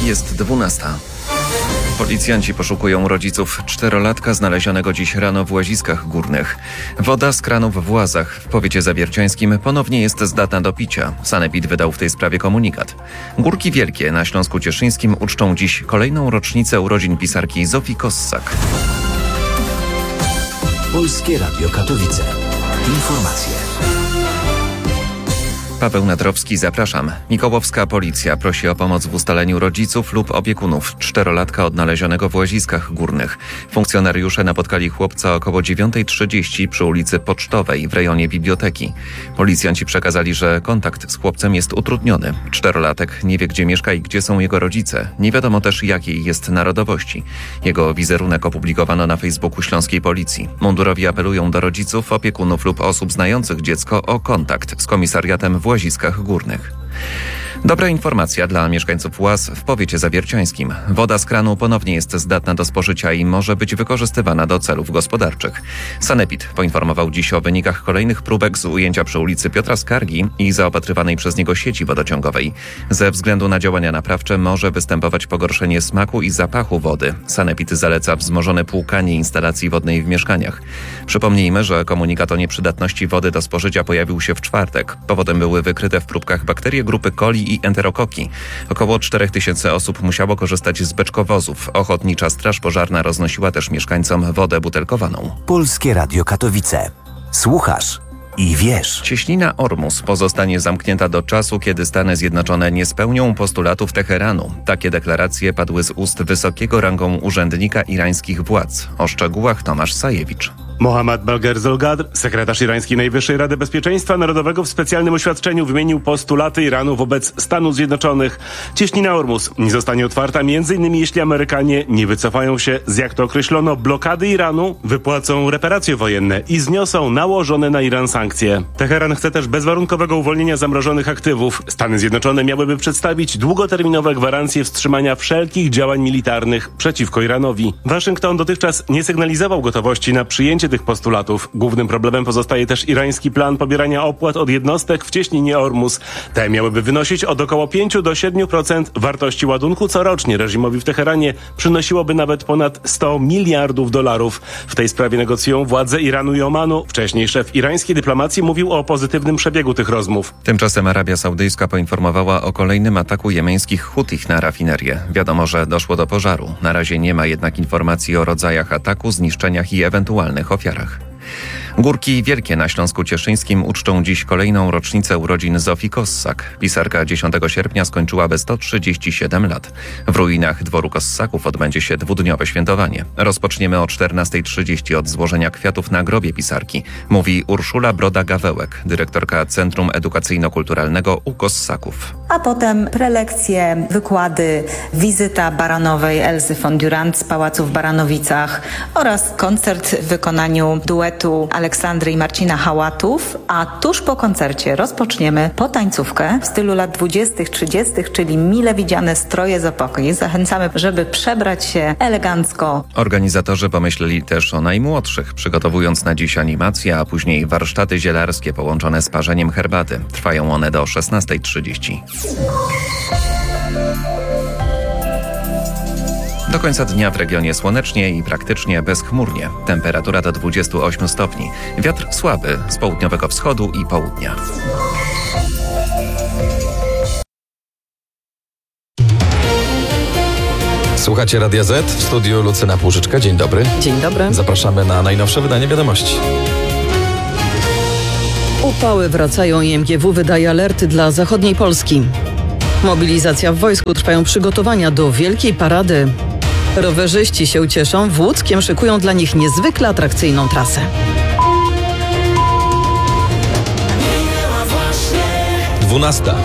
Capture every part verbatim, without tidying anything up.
Jest dwunasta. Policjanci poszukują rodziców czterolatka znalezionego dziś rano w Łaziskach Górnych. Woda z kranów w Łazach w powiecie zawierciańskim ponownie jest zdatna do picia. Sanepid wydał w tej sprawie komunikat. Górki Wielkie na Śląsku Cieszyńskim uczczą dziś kolejną rocznicę urodzin pisarki Zofii Kossak. Polskie Radio Katowice. Informacje. Paweł Nadrowski, zapraszam. Mikołowska policja prosi o pomoc w ustaleniu rodziców lub opiekunów czterolatka odnalezionego w Łaziskach Górnych. Funkcjonariusze napotkali chłopca około dziewiątej trzydzieści przy ulicy Pocztowej w rejonie biblioteki. Policjanci przekazali, że kontakt z chłopcem jest utrudniony. Czterolatek nie wie, gdzie mieszka i gdzie są jego rodzice. Nie wiadomo też, jakiej jest narodowości. Jego wizerunek opublikowano na Facebooku Śląskiej Policji. Mundurowi apelują do rodziców, opiekunów lub osób znających dziecko o kontakt z komisariatem w Łaziskach Górnych. Dobra informacja dla mieszkańców Łaz w powiecie zawierciańskim. Woda z kranu ponownie jest zdatna do spożycia i może być wykorzystywana do celów gospodarczych. Sanepid poinformował dziś o wynikach kolejnych próbek z ujęcia przy ulicy Piotra Skargi i zaopatrywanej przez niego sieci wodociągowej. Ze względu na działania naprawcze może występować pogorszenie smaku i zapachu wody. Sanepid zaleca wzmożone płukanie instalacji wodnej w mieszkaniach. Przypomnijmy, że komunikat o nieprzydatności wody do spożycia pojawił się w czwartek. Powodem były wykryte w próbkach bakterie grupy coli i enterokoki. Około czterech tysięcy osób musiało korzystać z beczkowozów. Ochotnicza Straż Pożarna roznosiła też mieszkańcom wodę butelkowaną. Polskie Radio Katowice. Słuchasz i wiesz. Cieśnina Ormus pozostanie zamknięta do czasu, kiedy Stany Zjednoczone nie spełnią postulatów Teheranu. Takie deklaracje padły z ust wysokiego rangą urzędnika irańskich władz. O szczegółach Tomasz Sajewicz. Mohammad Bagher Zolgadr, sekretarz irańskiej Najwyższej Rady Bezpieczeństwa Narodowego, w specjalnym oświadczeniu wymienił postulaty Iranu wobec Stanów Zjednoczonych. Cieśnina Ormus nie zostanie otwarta m.in. jeśli Amerykanie nie wycofają się z, jak to określono, blokady Iranu, wypłacą reparacje wojenne i zniosą nałożone na Iran sankcje. Teheran chce też bezwarunkowego uwolnienia zamrożonych aktywów. Stany Zjednoczone miałyby przedstawić długoterminowe gwarancje wstrzymania wszelkich działań militarnych przeciwko Iranowi. Waszyngton dotychczas nie sygnalizował gotowości na przyjęcie tych postulatów. Głównym problemem pozostaje też irański plan pobierania opłat od jednostek w cieśninie Ormus. Te miałyby wynosić od około pięć do siedmiu procent wartości ładunku. Corocznie reżimowi w Teheranie przynosiłoby nawet ponad sto miliardów dolarów. W tej sprawie negocjują władze Iranu i Omanu. Wcześniej szef irańskiej dyplomacji mówił o pozytywnym przebiegu tych rozmów. Tymczasem Arabia Saudyjska poinformowała o kolejnym ataku jemeńskich Hutich na rafinerię. Wiadomo, że doszło do pożaru. Na razie nie ma jednak informacji o rodzajach ataku, zniszczeniach i ewentualnych ofiarach. Górki Wielkie na Śląsku Cieszyńskim uczczą dziś kolejną rocznicę urodzin Zofii Kossak. Pisarka dziesiątego sierpnia skończyłaby sto trzydzieści siedem lat. W ruinach dworu Kossaków odbędzie się dwudniowe świętowanie. Rozpoczniemy o czternasta trzydzieści od złożenia kwiatów na grobie pisarki, mówi Urszula Broda-Gawełek, dyrektorka Centrum Edukacyjno-Kulturalnego u Kossaków. A potem prelekcje, wykłady, wizyta Baranowej Elzy von Durant z Pałacu w Baranowicach oraz koncert w wykonaniu duetu Aleksandry i Marcina Hałatów, a tuż po koncercie rozpoczniemy potańcówkę w stylu lat dwudziestych, trzydziestych, czyli mile widziane stroje z epoki. Zachęcamy, żeby przebrać się elegancko. Organizatorzy pomyśleli też o najmłodszych, przygotowując na dziś animacje, a później warsztaty zielarskie połączone z parzeniem herbaty. Trwają one do szesnasta trzydzieści. Do końca dnia w regionie słonecznie i praktycznie bezchmurnie. Temperatura do dwudziestu ośmiu stopni. Wiatr słaby z południowego wschodu i południa. Słuchacie Radia Z, w studiu Lucyna Płużyczka. Dzień dobry. Dzień dobry. Zapraszamy na najnowsze wydanie wiadomości. Upały wracają i M G W wydaje alerty dla zachodniej Polski. Mobilizacja w wojsku, trwają przygotowania do wielkiej parady. Rowerzyści się cieszą, w Łódzkiem szykują dla nich niezwykle atrakcyjną trasę. dwunasta.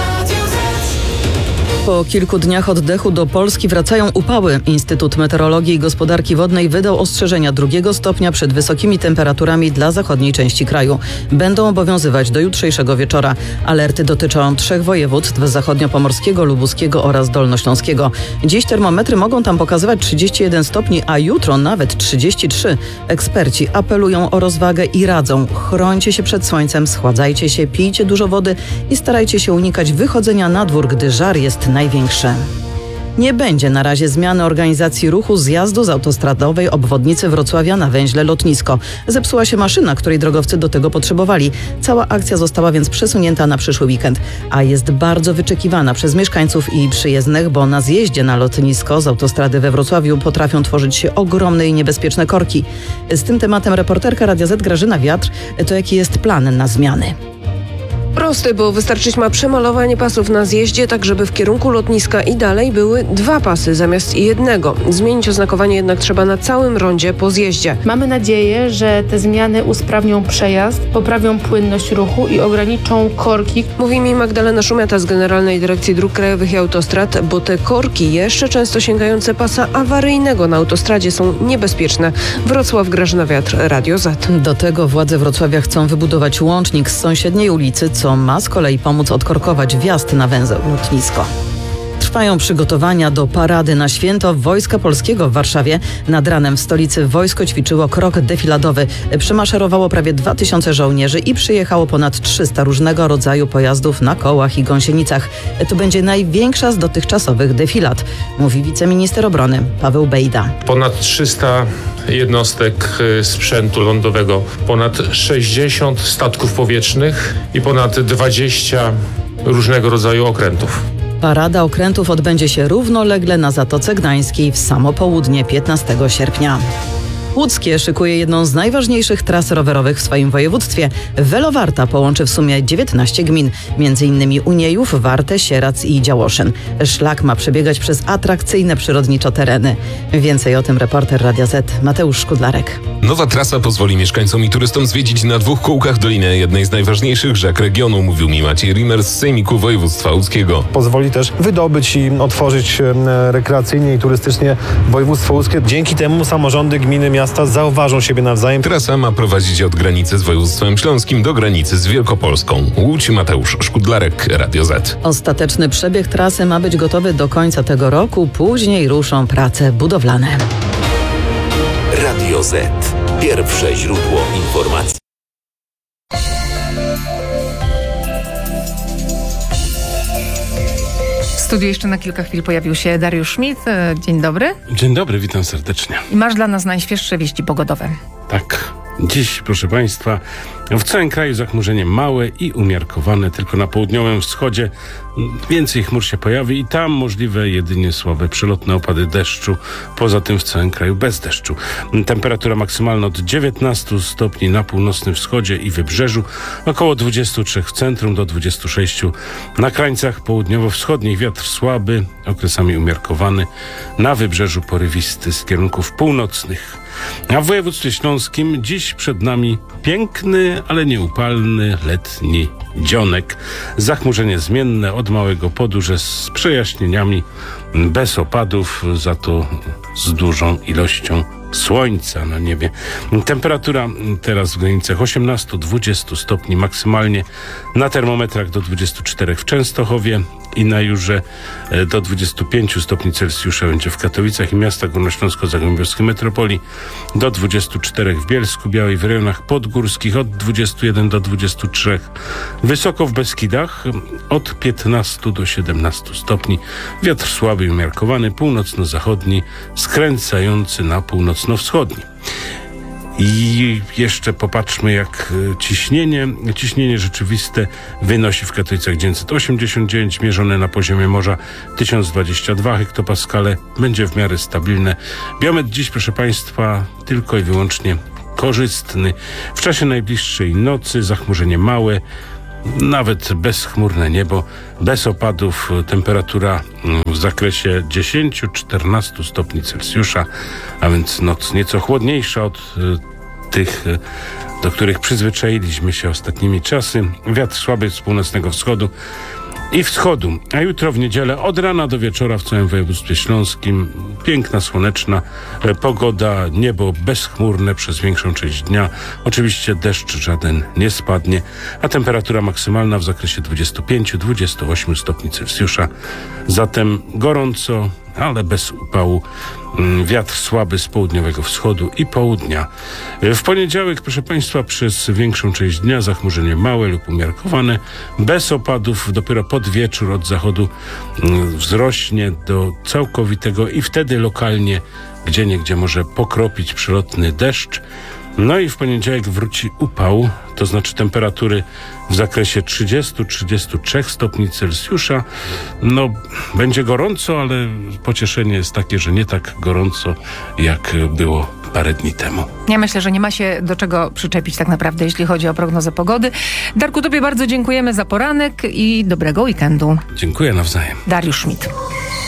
Po kilku dniach oddechu do Polski wracają upały. Instytut Meteorologii i Gospodarki Wodnej wydał ostrzeżenia drugiego stopnia przed wysokimi temperaturami dla zachodniej części kraju. Będą obowiązywać do jutrzejszego wieczora. Alerty dotyczą trzech województw: zachodniopomorskiego, lubuskiego oraz dolnośląskiego. Dziś termometry mogą tam pokazywać trzydzieści jeden stopni, a jutro nawet trzydzieści trzy. Eksperci apelują o rozwagę i radzą: chrońcie się przed słońcem, schładzajcie się, pijcie dużo wody i starajcie się unikać wychodzenia na dwór, gdy żar jest największy. Nie będzie na razie zmiany organizacji ruchu zjazdu z autostradowej obwodnicy Wrocławia na węźle lotnisko. Zepsuła się maszyna, której drogowcy do tego potrzebowali. Cała akcja została więc przesunięta na przyszły weekend, a jest bardzo wyczekiwana przez mieszkańców i przyjezdnych, bo na zjeździe na lotnisko z autostrady we Wrocławiu potrafią tworzyć się ogromne i niebezpieczne korki. Z tym tematem reporterka Radia Z Grażyna Wiatr. To jaki jest plan na zmiany? Prosty, bo wystarczyć ma przemalowanie pasów na zjeździe, tak żeby w kierunku lotniska i dalej były dwa pasy zamiast jednego. Zmienić oznakowanie jednak trzeba na całym rondzie po zjeździe. Mamy nadzieję, że te zmiany usprawnią przejazd, poprawią płynność ruchu i ograniczą korki. Mówi mi Magdalena Szumiata z Generalnej Dyrekcji Dróg Krajowych i Autostrad, bo te korki, jeszcze często sięgające pasa awaryjnego na autostradzie, są niebezpieczne. Wrocław, Grażyna Wiatr, Radio Z. Do tego władze Wrocławia chcą wybudować łącznik z sąsiedniej ulicy, co ma z kolei pomóc odkorkować wjazd na węzeł lotnisko. Trwają przygotowania do parady na święto Wojska Polskiego w Warszawie. Nad ranem w stolicy wojsko ćwiczyło krok defiladowy. Przemaszerowało prawie dwa tysiące żołnierzy i przyjechało ponad trzysta różnego rodzaju pojazdów na kołach i gąsienicach. To będzie największa z dotychczasowych defilad, mówi wiceminister obrony Paweł Bejda. Ponad trzysta jednostek sprzętu lądowego, ponad sześćdziesiąt statków powietrznych i ponad dwadzieścia różnego rodzaju okrętów. Parada okrętów odbędzie się równolegle na Zatoce Gdańskiej w samo południe piętnastego sierpnia. Łódzkie szykuje jedną z najważniejszych tras rowerowych w swoim województwie. Welowarta połączy w sumie dziewiętnaście gmin, między innymi Uniejów, Wartę, Sierac i Działoszyn. Szlak ma przebiegać przez atrakcyjne przyrodniczo tereny. Więcej o tym reporter Radia Z Mateusz Szkudlarek. Nowa trasa pozwoli mieszkańcom i turystom zwiedzić na dwóch kółkach dolinę jednej z najważniejszych rzek regionu, mówił mi Maciej Rimmer z Sejmiku Województwa Łódzkiego. Pozwoli też wydobyć i otworzyć rekreacyjnie i turystycznie województwo łódzkie. Dzięki temu samorządy, gminy, miasta zauważą siebie nawzajem. Trasa ma prowadzić od granicy z województwem śląskim do granicy z Wielkopolską. Łódź, Mateusz Szkudlarek, Radio Z. Ostateczny przebieg trasy ma być gotowy do końca tego roku, później ruszą prace budowlane. Radio Z. Pierwsze źródło informacji. W studiu jeszcze na kilka chwil pojawił się Dariusz Schmidt. Dzień dobry. Dzień dobry, witam serdecznie. I masz dla nas najświeższe wieści pogodowe. Tak. Dziś, proszę Państwa, w całym kraju zachmurzenie małe i umiarkowane. Tylko na południowym wschodzie więcej chmur się pojawi i tam możliwe jedynie słabe przelotne opady deszczu. Poza tym w całym kraju bez deszczu. Temperatura maksymalna od dziewiętnastu stopni na północnym wschodzie i wybrzeżu, około dwudziestu trzech w centrum do dwudziestu sześciu na krańcach południowo-wschodnich. Wiatr słaby, okresami umiarkowany. Na wybrzeżu porywisty z kierunków północnych. A w województwie śląskim dziś przed nami piękny, ale nieupalny letni dzionek. Zachmurzenie zmienne od małego podórze z przejaśnieniami, bez opadów, za to z dużą ilością słońca na niebie. Temperatura teraz w granicach osiemnastu do dwudziestu stopni maksymalnie, na termometrach do dwudziestu czterech w Częstochowie i na Jurze do dwudziestu pięciu stopni Celsjusza będzie w Katowicach i miastach górnośląsko-zagłębiowskiej metropolii, do dwudziestu czterech w Bielsku Białej, w rejonach podgórskich od dwudziestu jeden do dwudziestu trzech, wysoko w Beskidach od piętnastu do siedemnastu stopni, wiatr słaby i umiarkowany, północno-zachodni, skręcający na północno-wschodni. I jeszcze popatrzmy, jak ciśnienie, ciśnienie rzeczywiste wynosi w Katowicach dziewięćset osiemdziesiąt dziewięć, mierzone na poziomie morza tysiąc dwadzieścia dwa hektopaskale, będzie w miarę stabilne. Biometr dziś, proszę Państwa, tylko i wyłącznie korzystny. W czasie najbliższej nocy zachmurzenie małe, nawet bezchmurne niebo, bez opadów, temperatura w zakresie dziesięciu do czternastu stopni Celsjusza, a więc noc nieco chłodniejsza od tych, do których przyzwyczailiśmy się ostatnimi czasy. Wiatr słaby z północnego wschodu i wschodu, a jutro w niedzielę od rana do wieczora w całym województwie śląskim piękna, słoneczna pogoda, niebo bezchmurne przez większą część dnia. Oczywiście deszcz żaden nie spadnie, a temperatura maksymalna w zakresie dwudziestu pięciu do dwudziestu ośmiu stopni Celsjusza. Zatem gorąco, ale bez upału. Wiatr słaby z południowego wschodu i południa. W poniedziałek, proszę Państwa, przez większą część dnia zachmurzenie małe lub umiarkowane, bez opadów. Dopiero pod wieczór od zachodu wzrośnie do całkowitego i wtedy lokalnie gdzieniegdzie może pokropić przelotny deszcz. No i w poniedziałek wróci upał, to znaczy temperatury w zakresie trzydzieści do trzydziestu trzech stopni Celsjusza. No, będzie gorąco, ale pocieszenie jest takie, że nie tak gorąco, jak było parę dni temu. Ja myślę, że nie ma się do czego przyczepić tak naprawdę, jeśli chodzi o prognozę pogody. Darku, tobie bardzo dziękujemy za poranek i dobrego weekendu. Dziękuję nawzajem. Dariusz Schmidt.